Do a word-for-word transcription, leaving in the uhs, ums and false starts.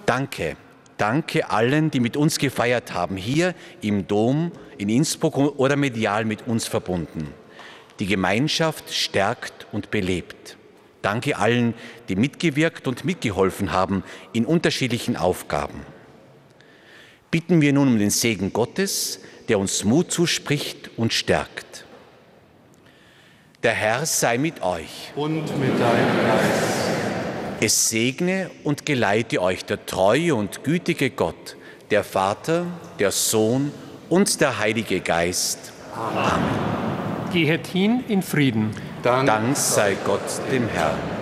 Danke, danke allen, die mit uns gefeiert haben, hier im Dom, in Innsbruck oder medial mit uns verbunden. Die Gemeinschaft stärkt und belebt. Danke allen, die mitgewirkt und mitgeholfen haben in unterschiedlichen Aufgaben. Bitten wir nun um den Segen Gottes, der uns Mut zuspricht und stärkt. Der Herr sei mit euch. Und mit deinem Geist. Es segne und geleite euch der treue und gütige Gott, der Vater, der Sohn und der Heilige Geist. Amen. Gehet hin in Frieden. Dank sei Gott dem Herrn.